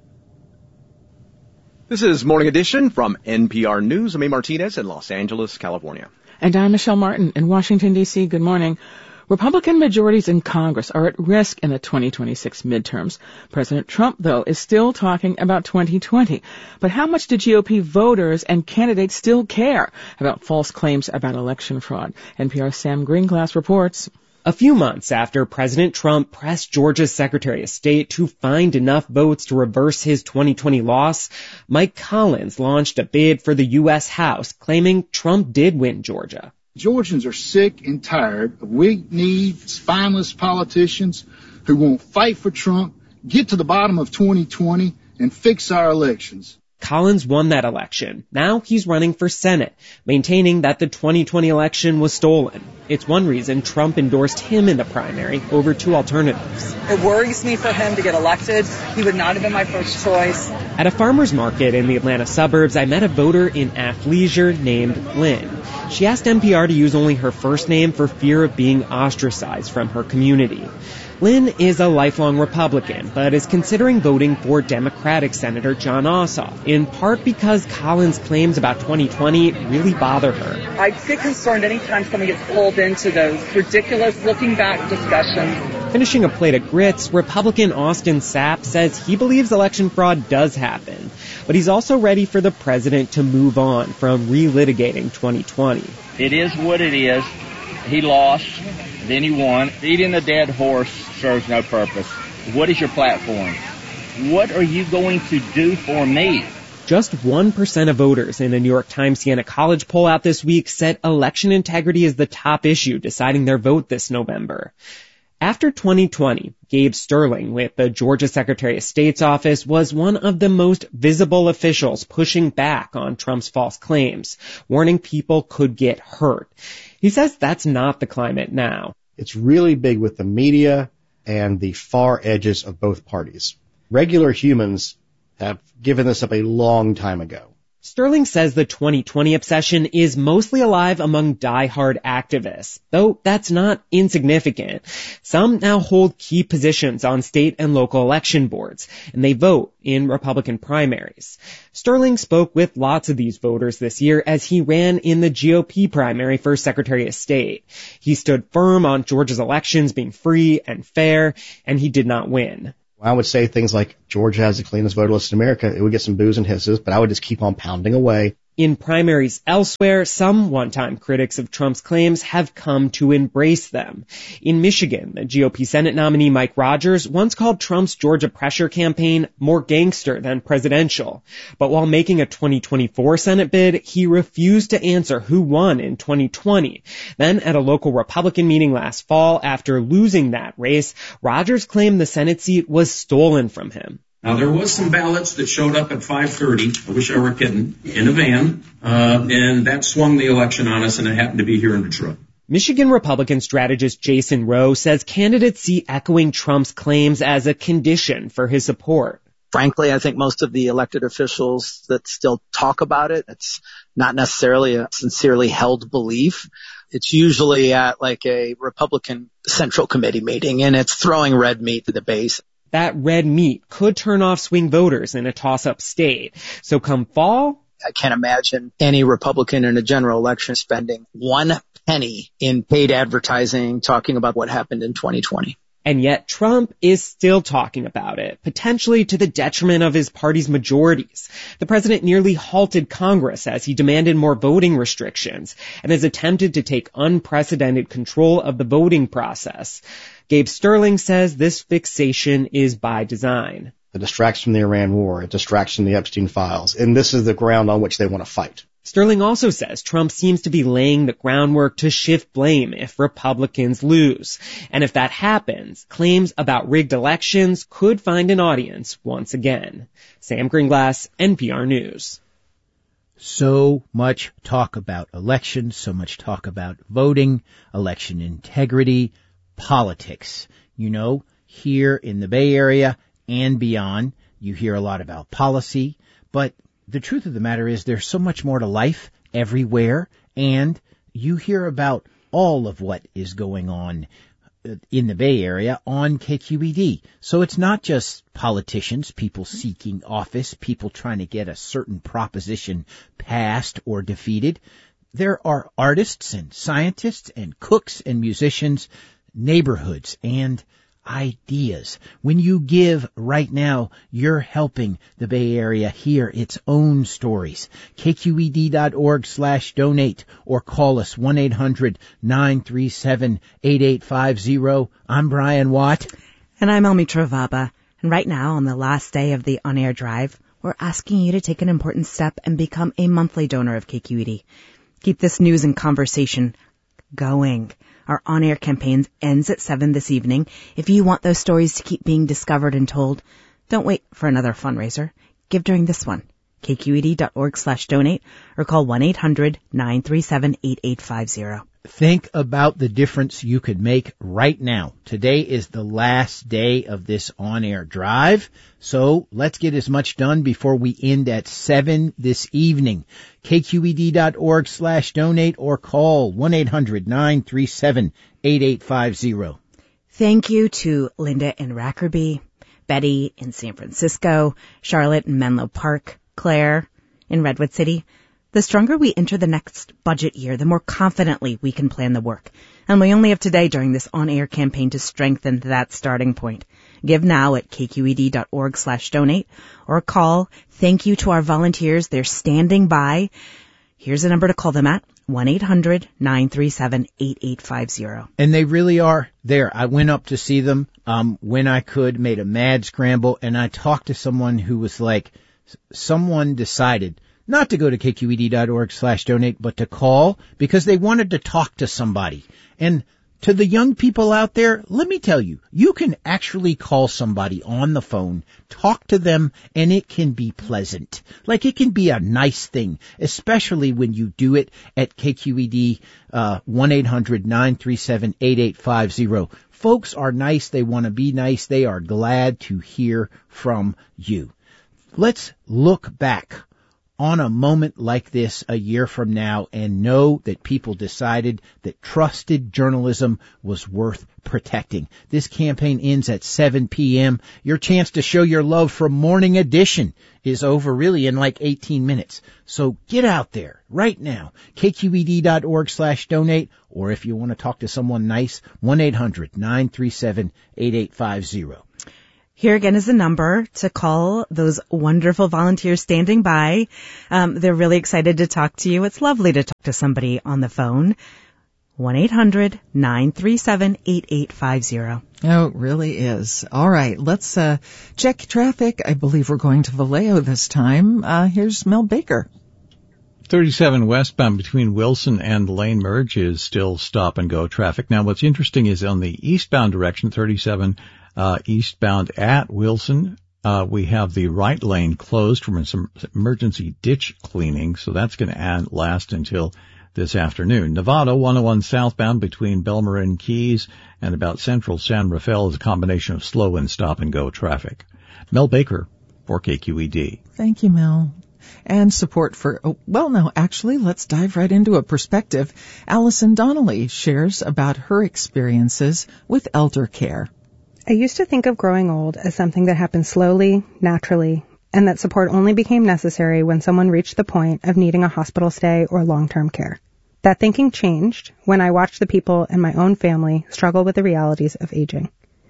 This is Morning Edition from N P R News. I'm A. Martinez in Los Angeles, California. And I'm Michelle Martin in Washington, D C. Good morning. Republican majorities in Congress are at risk in the twenty twenty-six midterms. President Trump, though, is still talking about twenty twenty. But how much do G O P voters and candidates still care about false claims about election fraud? N P R's Sam Greenglass reports. A few months after President Trump pressed Georgia's Secretary of State to find enough votes to reverse his twenty twenty loss, Mike Collins launched a bid for the U S House, claiming Trump did win Georgia. Georgians are sick and tired of weak-kneed, spineless politicians who won't fight for Trump, get to the bottom of twenty twenty, and fix our elections. Collins won that election. Now he's running for Senate, maintaining that the twenty twenty election was stolen. It's one reason Trump endorsed him in the primary over two alternatives. It worries me for him to get elected. He would not have been my first choice. At a farmer's market in the Atlanta suburbs, I met a voter in athleisure named Lynn. She asked N P R to use only her first name for fear of being ostracized from her community. Lynn is a lifelong Republican, but is considering voting for Democratic Senator Jon Ossoff, in part because Collins' claims about twenty twenty really bother her. I get concerned anytime someone gets pulled into those ridiculous looking back discussions. Finishing a plate of grits, Republican Austin Sapp says he believes election fraud does happen, but he's also ready for the president to move on from relitigating twenty twenty. It is what it is. He lost, then he won. Beating a dead horse serves no purpose. What is your platform? What are you going to do for me? Just one percent of voters in a New York Times Siena College poll out this week said election integrity is the top issue deciding their vote this November. After twenty twenty, Gabe Sterling with the Georgia Secretary of State's office was one of the most visible officials pushing back on Trump's false claims, warning people could get hurt. He says that's not the climate now. It's really big with the media, and the far edges of both parties. Regular humans have given this up a long time ago. Sterling says the twenty twenty obsession is mostly alive among die-hard activists, though that's not insignificant. Some now hold key positions on state and local election boards, and they vote in Republican primaries. Sterling spoke with lots of these voters this year as he ran in the G O P primary for Secretary of State. He stood firm on Georgia's elections being free and fair, and he did not win. I would say things like Georgia has the cleanest voter list in America. It would get some boos and hisses, but I would just keep on pounding away. In primaries elsewhere, some one-time critics of Trump's claims have come to embrace them. In Michigan, the G O P Senate nominee Mike Rogers once called Trump's Georgia pressure campaign more gangster than presidential. But while making a twenty twenty-four Senate bid, he refused to answer who won in twenty twenty. Then at a local Republican meeting last fall, after losing that race, Rogers claimed the Senate seat was stolen from him. Now, there was some ballots that showed up at five thirty, I wish I were kidding, in a van, uh, and that swung the election on us, and it happened to be here in Detroit. Michigan Republican strategist Jason Rowe says candidates see echoing Trump's claims as a condition for his support. Frankly, I think most of the elected officials that still talk about it, it's not necessarily a sincerely held belief. It's usually at like a Republican Central Committee meeting, and it's throwing red meat to the base. That red meat could turn off swing voters in a toss-up state. So come fall, I can't imagine any Republican in a general election spending one penny in paid advertising talking about what happened in twenty twenty. And yet Trump is still talking about it, potentially to the detriment of his party's majorities. The president nearly halted Congress as he demanded more voting restrictions and has attempted to take unprecedented control of the voting process. Gabe Sterling says this fixation is by design. It distracts from the Iran war. It distracts from the Epstein files. And this is the ground on which they want to fight. Sterling also says Trump seems to be laying the groundwork to shift blame if Republicans lose. And if that happens, claims about rigged elections could find an audience once again. Sam Greenglass, N P R News. So much talk about elections, so much talk about voting, election integrity, politics. You know, here in the Bay Area and beyond, you hear a lot about policy, but the truth of the matter is there's so much more to life everywhere, and you hear about all of what is going on in the Bay Area on K Q E D. So it's not just politicians, people seeking office, people trying to get a certain proposition passed or defeated. There are artists and scientists and cooks and musicians, neighborhoods and ideas. When you give right now, you're helping the Bay Area hear its own stories. K Q E D dot org slash donate or call us one eight hundred nine three seven eight eight five zero. I'm Brian Watt. And I'm Elmi Travaba. And right now, on the last day of the On-Air Drive, we're asking you to take an important step and become a monthly donor of K Q E D. Keep this news and conversation going. Our on-air campaign ends at seven this evening. If you want those stories to keep being discovered and told, don't wait for another fundraiser. Give during this one. K Q E D dot org slash donate or call one eight hundred nine three seven eight eight five zero. Think about the difference you could make right now. Today is the last day of this on-air drive, so let's get as much done before we end at seven this evening. K Q E D dot org slash donate or call one eight hundred nine three seven eight eight five zero. Thank you to Linda in Rackerby, Betty in San Francisco, Charlotte in Menlo Park, Claire in Redwood City. The stronger we enter the next budget year, the more confidently we can plan the work. And we only have today during this on-air campaign to strengthen that starting point. Give now at K Q E D dot org slash donate or call. Thank you to our volunteers. They're standing by. Here's a number to call them at, one eight hundred nine three seven eight eight five zero. And they really are there. I went up to see them um when I could, made a mad scramble, and I talked to someone who was like, someone decided not to go to K Q E D dot org slash donate, but to call because they wanted to talk to somebody. And To the young people out there, let me tell you, you can actually call somebody on the phone, talk to them, and it can be pleasant. Like it can be a nice thing, especially when you do it at K Q E D, uh, one eight hundred nine three seven eight eight five zero. Folks are nice. They want to be nice. They are glad to hear from you. Let's look back on a moment like this a year from now and know that people decided that trusted journalism was worth protecting. This campaign ends at seven p.m. Your chance to show your love for Morning Edition is over really in like eighteen minutes. So get out there right now, K Q E D dot org slash donate, or if you want to talk to someone nice, one eight hundred nine three seven eight eight five zero. Here again is the number to call those wonderful volunteers standing by. Um, they're really excited to talk to you. It's lovely to talk to somebody on the phone. one eight hundred nine three seven eight eight five zero. Oh, it really is. All right, let's uh, check traffic. I believe we're going to Vallejo this time. Uh, here's Mel Baker. thirty-seven westbound between Wilson and Lane Merge is still stop and go traffic. Now, what's interesting is on the eastbound direction, thirty-seven Uh, eastbound at Wilson, uh, we have the right lane closed from some emergency ditch cleaning, so that's going to last until this afternoon. Nevada, one oh one southbound between Belmer and Keys and about central San Rafael is a combination of slow and stop-and-go traffic. Mel Baker for K Q E D. Thank you, Mel. And support for, oh, well, now, actually, let's dive right into a perspective. Allison Donnelly shares about her experiences with elder care. I used to think of growing old as something that happened slowly, naturally, and that support only became necessary when someone reached the point of needing a hospital stay or long-term care. That thinking changed when I watched the people in my own family struggle with the realities of aging.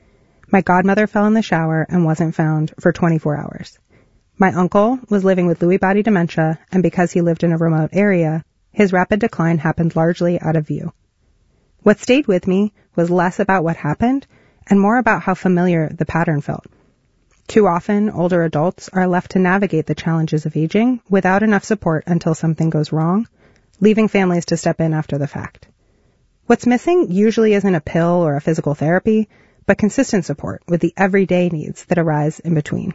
My godmother fell in the shower and wasn't found for twenty-four hours. My uncle was living with Lewy body dementia, and because he lived in a remote area, his rapid decline happened largely out of view. What stayed with me was less about what happened and more about how familiar the pattern felt. Too often, older adults are left to navigate the challenges of aging without enough support until something goes wrong, leaving families to step in after the fact. What's missing usually isn't a pill or a physical therapy, but consistent support with the everyday needs that arise in between.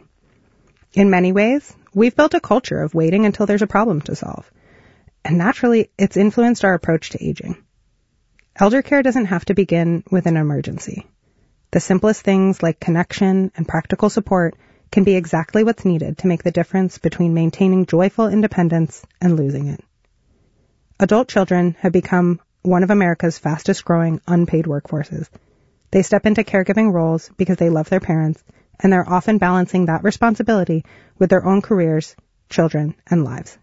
In many ways, we've built a culture of waiting until there's a problem to solve, and naturally, it's influenced our approach to aging. Elder care doesn't have to begin with an emergency. The simplest things like connection and practical support can be exactly what's needed to make the difference between maintaining joyful independence and losing it. Adult children have become one of America's fastest growing unpaid workforces. They step into caregiving roles because they love their parents, and they're often balancing that responsibility with their own careers, children, and lives.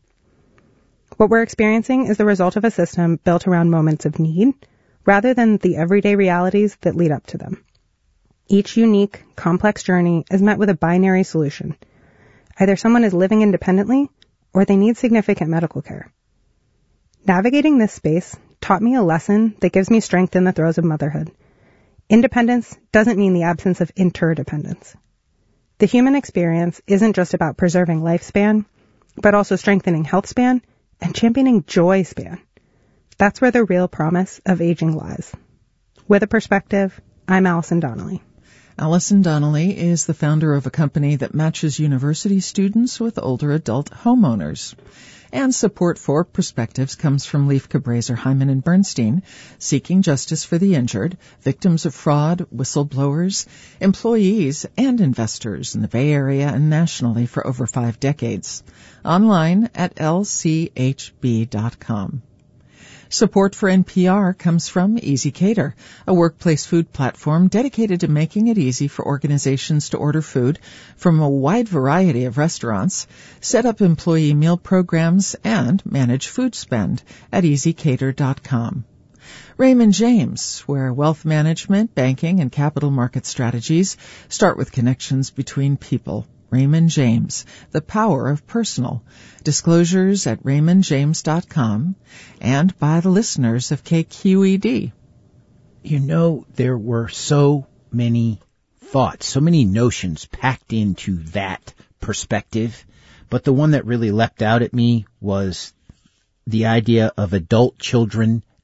What we're experiencing is the result of a system built around moments of need rather than the everyday realities that lead up to them. Each unique, complex journey is met with a binary solution. Either someone is living independently or they need significant medical care. Navigating this space taught me a lesson that gives me strength in the throes of motherhood. Independence doesn't mean the absence of interdependence. The human experience isn't just about preserving lifespan, but also strengthening health span and championing joy span. That's where the real promise of aging lies. With a perspective, I'm Allison Donnelly. Allison Donnelly is the founder of a company that matches university students with older adult homeowners. And support for Perspectives comes from Leif Cabraser, Hyman and Bernstein, seeking justice for the injured, victims of fraud, whistleblowers, employees, and investors in the Bay Area and nationally for over five decades. Online at L C H B dot com. Support for N P R comes from Easy Cater, a workplace food platform dedicated to making it easy for organizations to order food from a wide variety of restaurants, set up employee meal programs, and manage food spend at easy cater dot com. Raymond James, where wealth management, banking, and capital market strategies start with connections between people. Raymond James, the power of personal. Disclosures at raymond james dot com and by the listeners of K Q E D. You know, there were so many thoughts, so many notions packed into that perspective, but the one that really leapt out at me was the idea of adult children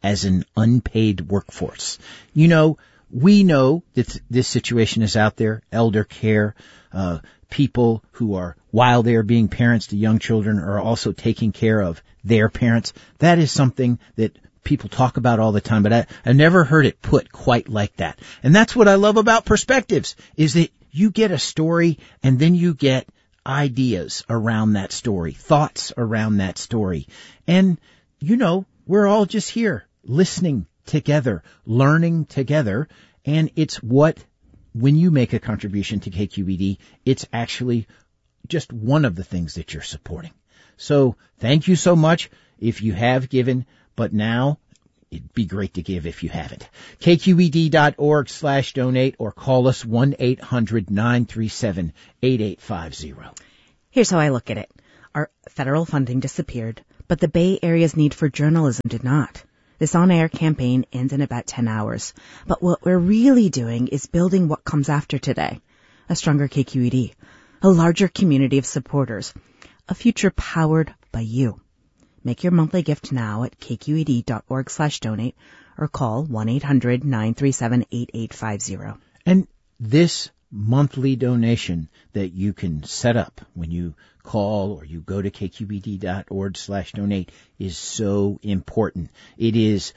as an unpaid workforce. You know, we know that th- this situation is out there, elder care, uh, people who are, while they are being parents to young children, are also taking care of their parents. That is something that people talk about all the time, but I, I never heard it put quite like that. And that's what I love about Perspectives, is that you get a story and then you get ideas around that story, thoughts around that story. And, you know, we're all just here listening together, learning together. And it's what, when you make a contribution to K Q E D, it's actually just one of the things that you're supporting. So thank you so much if you have given, but now it'd be great to give if you haven't. K Q E D dot org slash donate or call us one eight hundred nine three seven eight eight five zero. Here's how I look at it. Our federal funding disappeared, but the Bay Area's need for journalism did not. This on-air campaign ends in about ten hours. But what we're really doing is building what comes after today. A stronger K Q E D. A larger community of supporters. A future powered by you. Make your monthly gift now at K Q E D dot org slash donate or call one eight hundred nine three seven eight eight five zero. And this monthly donation that you can set up when you call or you go to K Q E D dot org slash donate is so important. It is,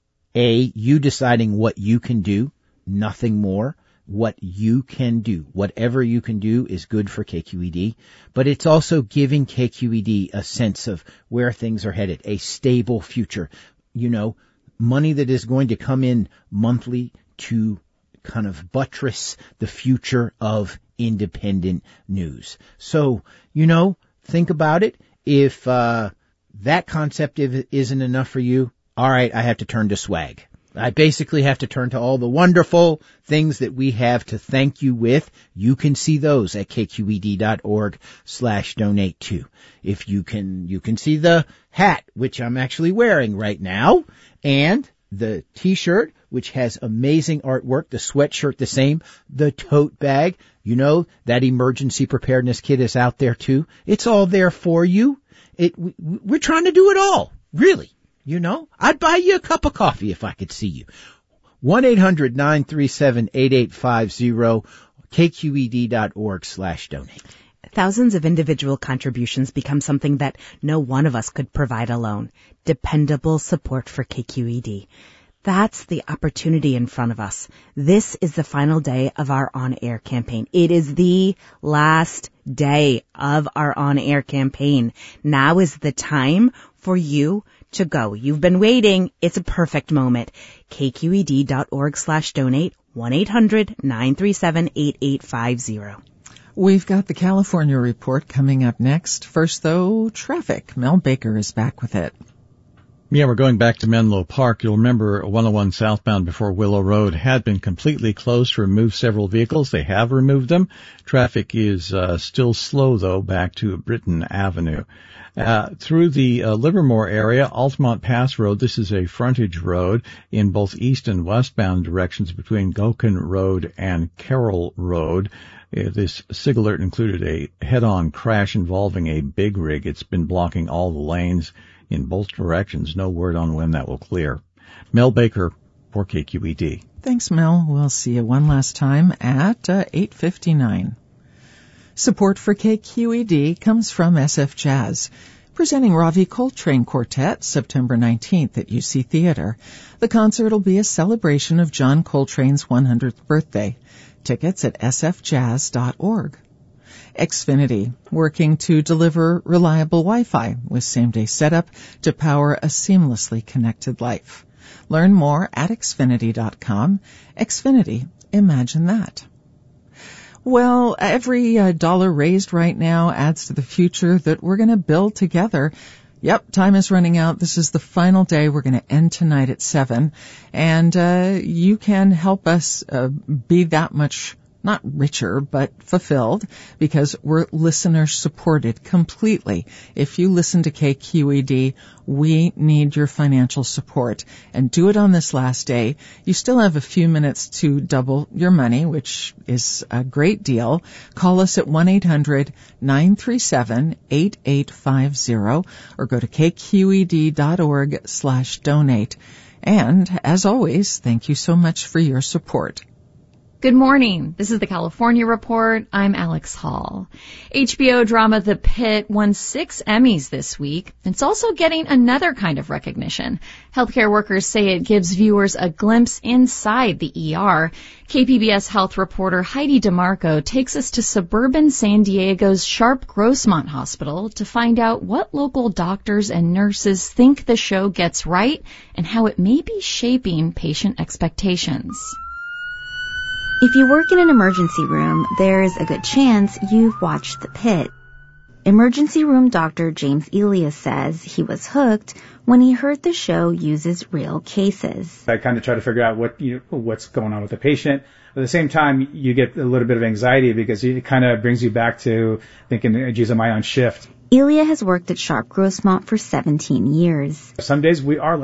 A, you deciding what you can do, nothing more. What you can do, whatever you can do is good for K Q E D, but it's also giving K Q E D a sense of where things are headed, a stable future. You know, money that is going to come in monthly to kind of buttress the future of independent news. So, you know, think about it. If uh that concept isn't enough for you, all right, I have to turn to swag. I basically have to turn to all the wonderful things that we have to thank you with. You can see those at K Q E D dot org slash donate too. If you can, you can see the hat, which I'm actually wearing right now, and the t-shirt, which has amazing artwork, the sweatshirt the same, the tote bag, you know, that emergency preparedness kit is out there too. It's all there for you. It, we, we're trying to do it all, really. You know, I'd buy you a cup of coffee if I could see you. one eight hundred nine three seven eight eight five zero, K Q E D dot org slash donate. Thousands of individual contributions become something that no one of us could provide alone. Dependable support for K Q E D. That's the opportunity in front of us. This is the final day of our on-air campaign. It is the last day of our on-air campaign. Now is the time for you to go. You've been waiting. It's a perfect moment. K Q E D dot org slash donate, one eight hundred nine three seven eight eight five zero. We've got the California report coming up next. First, though, traffic. Mel Baker is back with it. Yeah, we're going back to Menlo Park. You'll remember one oh one southbound before Willow Road had been completely closed to remove several vehicles. They have removed them. Traffic is uh, still slow, though, back to Britton Avenue. Uh, through the uh, Livermore area, Altamont Pass Road, this is a frontage road in both east and westbound directions between Gokin Road and Carroll Road. Uh, this SIG alert included a head-on crash involving a big rig. It's been blocking all the lanes in both directions. No word on when that will clear. Mel Baker for K Q E D. Thanks, Mel. We'll see you one last time at uh, eight fifty-nine. Support for K Q E D comes from S F Jazz, presenting Ravi Coltrane Quartet September nineteenth at U C Theater. The concert will be a celebration of John Coltrane's one hundredth birthday. Tickets at s f jazz dot org. Xfinity, working to deliver reliable Wi-Fi with same-day setup to power a seamlessly connected life. Learn more at xfinity dot com. Xfinity, imagine that. Well, every uh, dollar raised right now adds to the future that we're going to build together. Yep, time is running out. This is the final day. We're going to end tonight at seven. And uh, you can help us uh, be that much not richer, but fulfilled, because we're listener supported completely. If you listen to K Q E D, we need your financial support. And do it on this last day. You still have a few minutes to double your money, which is a great deal. Call us at one eight hundred nine three seven eight eight five zero or go to kqed.org slash donate. And as always, thank you so much for your support. Good morning. This is the California Report. I'm Alex Hall. H B O drama The Pit won six Emmys this week. It's also getting another kind of recognition. Healthcare workers say it gives viewers a glimpse inside the E R. K P B S health reporter Heidi DeMarco takes us to suburban San Diego's Sharp Grossmont Hospital to find out what local doctors and nurses think the show gets right and how it may be shaping patient expectations. If you work in an emergency room, there's a good chance you've watched The Pit. Emergency room doctor James Elias says he was hooked when he heard the show uses real cases. I kind of try to figure out what you know, what's going on with the patient. At the same time, you get a little bit of anxiety because it kind of brings you back to thinking, geez, am I on shift? Elia has worked at Sharp Grossmont for seventeen years. Some days we are